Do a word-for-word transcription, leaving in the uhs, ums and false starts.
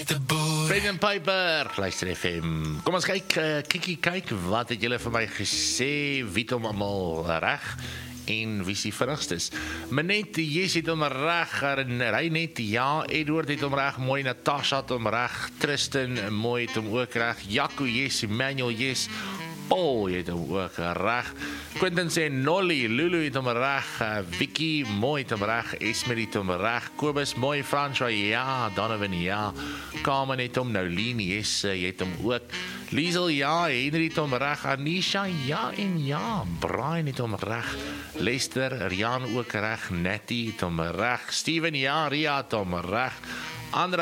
Pen and Paper, luister F M. Kom ons kyk, uh, kiekie kyk, wat het julle vir my gesê, wie het hom almal reg en wie is die vinnigstes? Manet, Jes het hom reg, Reinet, ja, Edward het hom reg, mooi, Natasha het hom reg, Tristan, mooi het hom ook reg, Jaco, Jes, Emmanuel, Jes, Paul het hom ook reg, Quentin sê Nolly, Lulu het hom reg, uh, Vicky, mooi het hom reg, Esme het hom reg, Kobus, mooi, François, ja, Donovan, ja, Carmen het hom, Nouline, yes, uh, jy het hom ook, Liesel, ja, Henry het hom reg, Anisha, ja en ja, Brian het hom reg, Lester, Rian ook reg, Natty het hom reg, Steven, ja, Ria het hom reg, Andre